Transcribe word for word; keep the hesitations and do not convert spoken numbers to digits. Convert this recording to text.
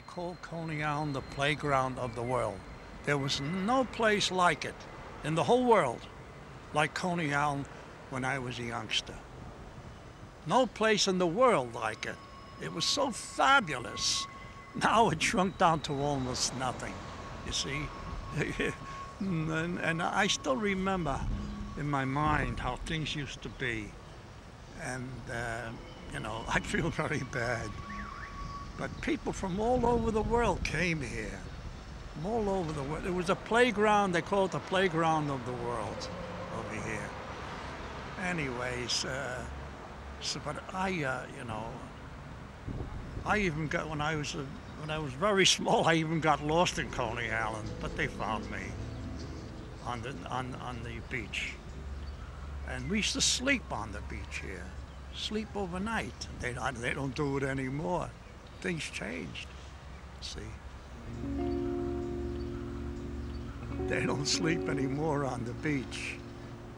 called Coney Island the playground of the world. There was no place like it in the whole world like Coney Island when I was a youngster. No place in the world like it. It was so fabulous. Now it shrunk down to almost nothing, you see. and, and I still remember in my mind how things used to be. And, uh, you know, I feel very bad. But people from all over the world came here. From all over the world. It was a playground, they call it the playground of the world over here. Anyways, uh, so, but I, uh, you know, I even got, when I was, uh, when I was very small, I even got lost in Coney Island, but they found me on the, on, on the beach. And we used to sleep on the beach here, sleep overnight. They, they don't do it anymore. Things changed, see. They don't sleep anymore on the beach.